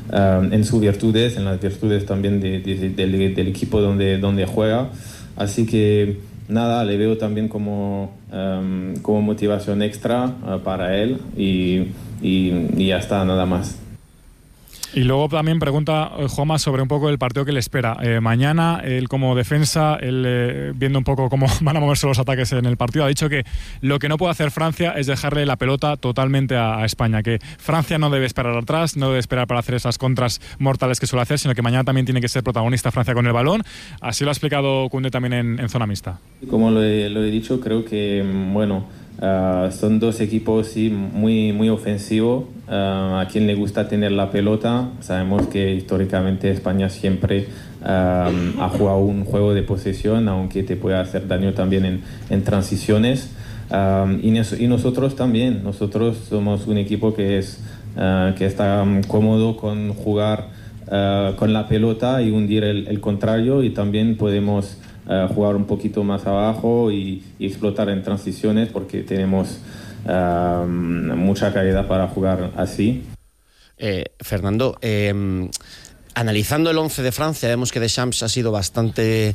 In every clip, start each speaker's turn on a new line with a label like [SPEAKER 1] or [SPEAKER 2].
[SPEAKER 1] en sus virtudes, en las virtudes también del equipo donde juega. Así que nada, le veo también como motivación extra para él y ya está, nada más.
[SPEAKER 2] Y luego también pregunta Juanma sobre un poco el partido que le espera. Mañana, él como defensa, él viendo un poco cómo van a moverse los ataques en el partido, ha dicho que lo que no puede hacer Francia es dejarle la pelota totalmente a España, que Francia no debe esperar atrás, no debe esperar para hacer esas contras mortales que suele hacer, sino que mañana también tiene que ser protagonista Francia con el balón. Así lo ha explicado Koundé también en zona mixta.
[SPEAKER 1] Como lo he dicho, creo que, son dos equipos sí, muy ofensivos. A quien le gusta tener la pelota, sabemos que históricamente España siempre ha jugado un juego de posesión, aunque te puede hacer daño también en transiciones. Y nosotros también, nosotros somos un equipo que está cómodo con jugar con la pelota y hundir el contrario, y también podemos jugar un poquito más abajo y explotar en transiciones porque tenemos mucha calidad para jugar así.
[SPEAKER 3] Fernando, analizando el 11 de Francia, vemos que Deschamps ha sido bastante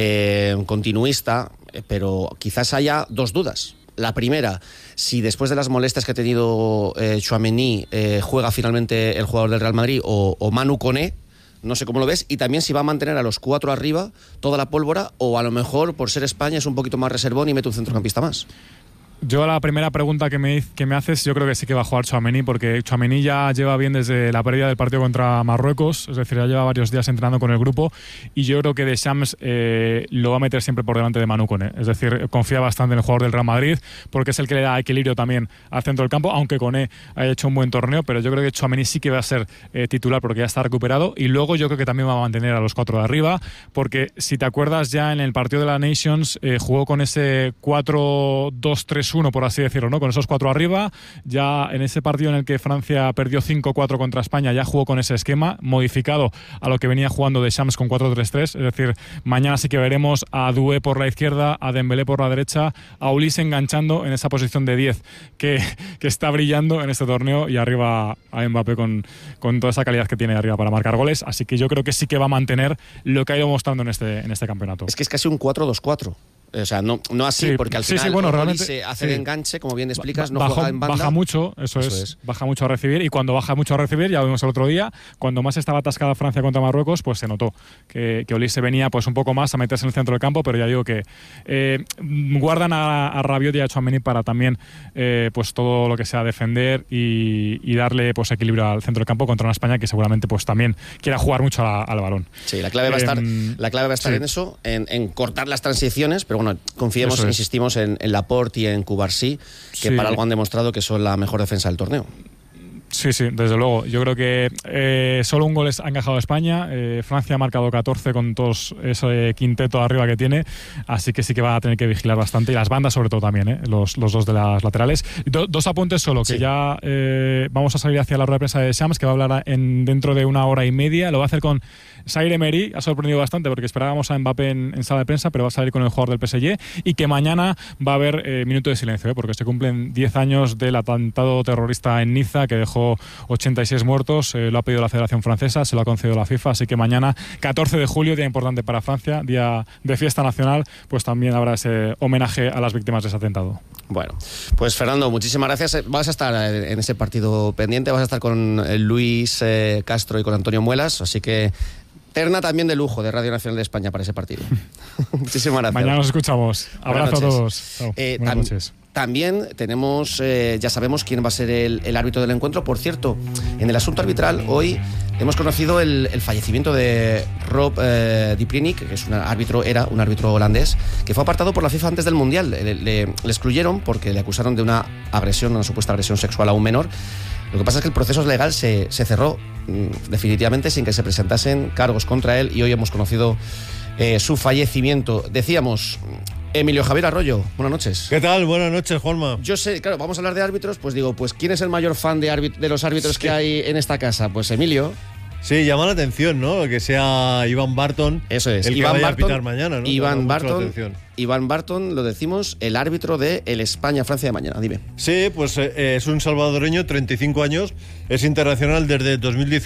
[SPEAKER 3] continuista, pero quizás haya dos dudas. La primera, si después de las molestias que ha tenido Tchouaméni juega finalmente el jugador del Real Madrid o Manu Koné. No sé cómo lo ves, y también si va a mantener a los cuatro arriba toda la pólvora, o a lo mejor por ser España es un poquito más reservón y mete un centrocampista más.
[SPEAKER 2] Yo la primera pregunta que me haces, yo creo que sí que va a jugar Tchouaméni, porque Tchouaméni ya lleva bien desde la pérdida del partido contra Marruecos, es decir, ya lleva varios días entrenando con el grupo, y yo creo que Deschamps lo va a meter siempre por delante de Manu Koné. Es decir, confía bastante en el jugador del Real Madrid, porque es el que le da equilibrio también al centro del campo, aunque Koné haya hecho un buen torneo, pero yo creo que Tchouaméni sí que va a ser titular porque ya está recuperado, y luego yo creo que también va a mantener a los cuatro de arriba, porque si te acuerdas ya en el partido de la Nations jugó con ese 4-2-3-1, por así decirlo, ¿no? Con esos cuatro arriba. Ya en ese partido en el que Francia perdió 5-4 contra España, ya jugó con ese esquema modificado a lo que venía jugando Deschamps con 4-3-3. Es decir, mañana sí que veremos a Doué por la izquierda, a Dembélé por la derecha, a Ulis enganchando en esa posición de 10 que está brillando en este torneo, y arriba a Mbappé con toda esa calidad que tiene arriba para marcar goles. Así que yo creo que sí que va a mantener lo que ha ido mostrando en este campeonato.
[SPEAKER 3] Es que es casi un 4-2-4. O sea, no así, porque al final realmente se hace de enganche, como bien explicas, no juega en banda.
[SPEAKER 2] Baja mucho, eso es. Baja mucho a recibir, y cuando baja mucho a recibir, ya lo vimos el otro día, cuando más estaba atascada Francia contra Marruecos, pues se notó que Ulis se venía pues un poco más a meterse en el centro del campo, pero ya digo que guardan a Rabiot y a Tchouaméni para también pues todo lo que sea defender y darle pues equilibrio al centro del campo contra una España que seguramente pues también quiera jugar mucho al balón.
[SPEAKER 3] Sí, la clave va a estar en eso, en cortar las transiciones, pero bueno, confiemos, insistimos en Laporte y en Cubarsí, que para algo han demostrado que son la mejor defensa del torneo.
[SPEAKER 2] Sí, desde luego. Yo creo que solo un gol ha encajado España. Francia ha marcado 14 con todos ese quinteto arriba que tiene, así que sí que va a tener que vigilar bastante, y las bandas sobre todo también, los dos de las laterales. Dos apuntes solo, que ya vamos a salir hacia la rueda de prensa de Deschamps, que va a hablar dentro de 1 hora y media. Lo va a hacer con Zaïre Emery. Ha sorprendido bastante porque esperábamos a Mbappé en sala de prensa, pero va a salir con el jugador del PSG, y que mañana va a haber minuto de silencio, porque se cumplen 10 años del atentado terrorista en Niza, que dejó 86 muertos. Lo ha pedido la Federación Francesa, se lo ha concedido la FIFA, así que mañana, 14 de julio, día importante para Francia, día de fiesta nacional, pues también habrá ese homenaje a las víctimas de ese atentado.
[SPEAKER 3] Bueno, pues Fernando, muchísimas gracias. Vas a estar en ese partido pendiente, vas a estar con Luis Castro y con Antonio Muelas, así que terna también de lujo de Radio Nacional de España para ese partido. Muchísimas gracias.
[SPEAKER 2] Mañana nos escuchamos. Abrazo a todos. Chao. Buenas noches.
[SPEAKER 3] También tenemos, ya sabemos quién va a ser el árbitro del encuentro. Por cierto, en el asunto arbitral, hoy hemos conocido el fallecimiento de Rob Diprini, que era un árbitro holandés, que fue apartado por la FIFA antes del Mundial. Le excluyeron porque le acusaron de una supuesta agresión sexual a un menor. Lo que pasa es que el proceso legal se cerró definitivamente sin que se presentasen cargos contra él, y hoy hemos conocido su fallecimiento. Decíamos, Emilio Javier Arroyo, buenas noches.
[SPEAKER 4] ¿Qué tal? Buenas noches, Juanma.
[SPEAKER 3] Yo sé, claro, vamos a hablar de árbitros, pues digo, ¿quién es el mayor fan de los árbitros que hay en esta casa? Pues Emilio.
[SPEAKER 4] Sí, llama la atención, ¿no? Que sea Ivan Barton.
[SPEAKER 3] Eso es,
[SPEAKER 4] el que vaya a pitar mañana, ¿no?
[SPEAKER 3] Ivan Barton, lo decimos, el árbitro de el España-Francia de mañana. Dime.
[SPEAKER 4] Sí, pues es un salvadoreño, 35 años, es internacional desde 2018.